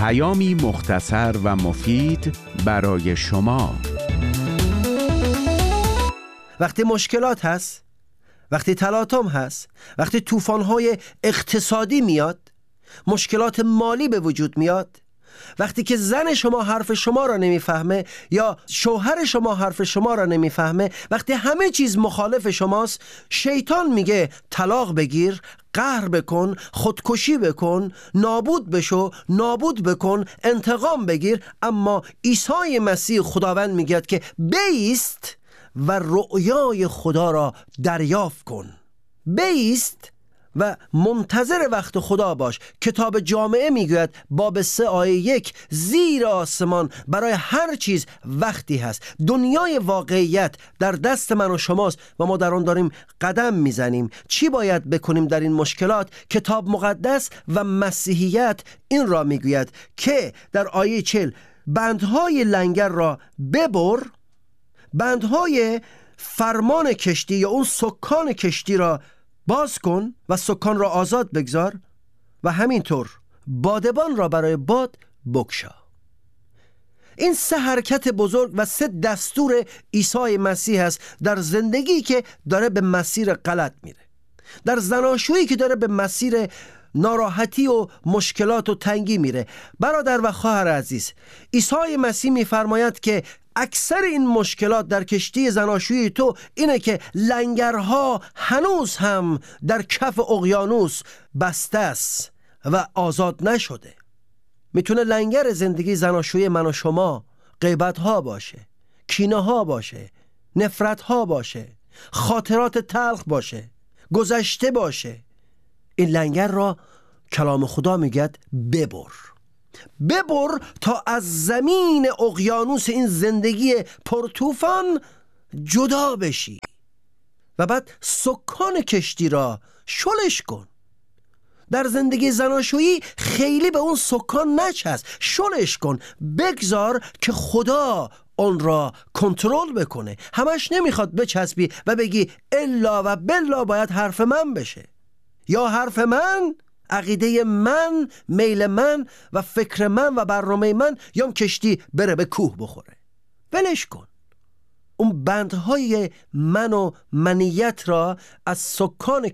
پیامی مختصر و مفید برای شما. وقتی مشکلات هست، وقتی تلاطم هست، وقتی طوفان‌های اقتصادی میاد، مشکلات مالی به وجود میاد، وقتی که زن شما حرف شما را نمیفهمه یا شوهر شما حرف شما را نمیفهمه، وقتی همه چیز مخالف شماست، شیطان میگه طلاق بگیر، قهر بکن، خودکشی بکن، نابود بشو، نابود بکن، انتقام بگیر. اما عیسی مسیح خداوند میگه که بایست و رؤیای خدا را دریافت کن. بایست و منتظر وقت خدا باش. کتاب جامعه میگوید باب 3 آیه 1 زیر آسمان برای هر چیز وقتی هست. دنیای واقعیت در دست من و شماست و ما در آن داریم قدم میزنیم. چی باید بکنیم در این مشکلات؟ کتاب مقدس و مسیحیت این را میگوید که در آیه 40 بندهای لنگر را ببر، بندهای فرمان کشتی یا اون سکان کشتی را باز کن و سکان را آزاد بگذار و همینطور بادبان را برای باد بگشا. این 3 حرکت بزرگ و 3 دستور عیسی مسیح است در زندگی که داره به مسیر غلط میره، در زناشویی که داره به مسیر ناراحتی و مشکلات و تنگی میره. برادر و خواهر عزیز، عیسی مسیح میفرماید که اکثر این مشکلات در کشتی زناشویی تو اینه که لنگرها هنوز هم در کف اقیانوس بسته است و آزاد نشده. میتونه لنگر زندگی زناشویی من و شما غیبت ها باشه، کینه ها باشه، نفرت ها باشه، خاطرات تلخ باشه، گذشته باشه. این لنگر را کلام خدا میگه ببر تا از زمین اقیانوس این زندگی پرطوفان جدا بشی و بعد سکان کشتی را شلش کن. در زندگی زناشویی خیلی به اون سکان نچسب، شلش کن، بگذار که خدا اون را کنترل بکنه. همش نمیخواد بچسبی و بگی الا و بلا باید حرف من بشه، یا حرف من، عقیده من، میل من و فکر من و برنامه من، یا کشتی بره به کوه بخوره. ولش کن. اون بندهای من و منیت را از سکان